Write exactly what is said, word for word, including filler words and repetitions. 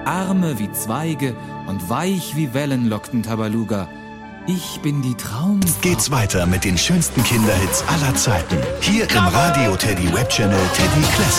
Arme wie Zweige und weich wie Wellen, lockten Tabaluga. Ich bin die Traumfrau. Geht's weiter mit den schönsten Kinderhits aller Zeiten. Hier im Radio Teddy Web Channel Teddy Classic.